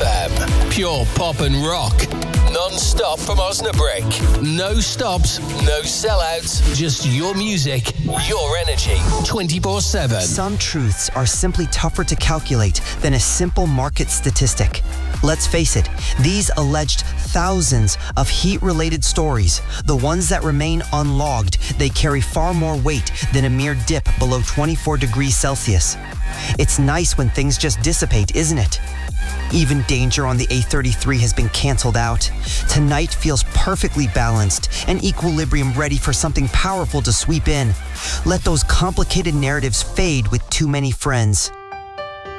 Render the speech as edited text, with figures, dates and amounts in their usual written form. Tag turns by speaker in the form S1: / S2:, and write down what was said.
S1: FM. Pure pop and rock. Non-stop from Osnabrück. No stops, no sellouts. Just your music, your energy. 24/7.
S2: Some truths are simply tougher to calculate than a simple market statistic. Let's face it, these alleged thousands of heat-related stories, the ones that remain unlogged, they carry far more weight than a mere dip below 24 degrees Celsius. It's nice when things just dissipate, isn't it? Even danger on the A33 has been canceled out. Tonight feels perfectly balanced, an equilibrium ready for something powerful to sweep in. Let those complicated narratives fade with too many friends.